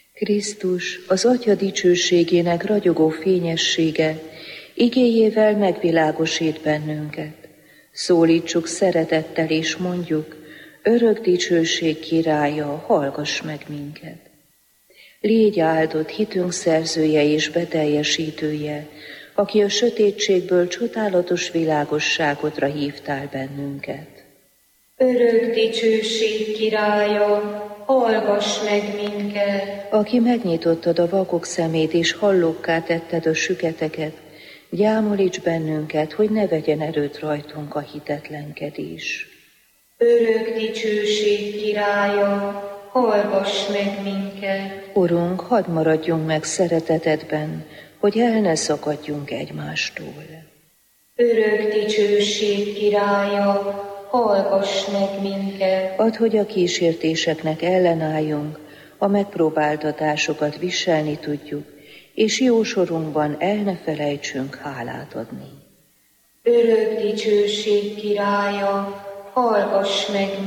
Krisztus, az Atya dicsőségének ragyogó fényessége, igéjével megvilágosít bennünket. Szólítsuk szeretettel és mondjuk, örök dicsőség királya, hallgass meg minket. Légy áldott hitünk szerzője és beteljesítője, aki a sötétségből csodálatos világosságodra hívtál bennünket. Örök dicsőség királya, hallgass meg minket! Aki megnyitottad a vakok szemét és hallókká tetted a süketeket, gyámolíts bennünket, hogy ne vegyen erőt rajtunk a hitetlenkedés. Örök dicsőség királya, hallgass meg minket! Urunk, hadd maradjunk meg szeretetedben, hogy el ne szakadjunk egymástól. Örök dicsőség királya, hallgass meg minket! Add, hogy a kísértéseknek ellenálljunk, a megpróbáltatásokat viselni tudjuk, és jó sorunkban el ne felejtsünk hálát adni. Örök dicsőség királya, hallgass meg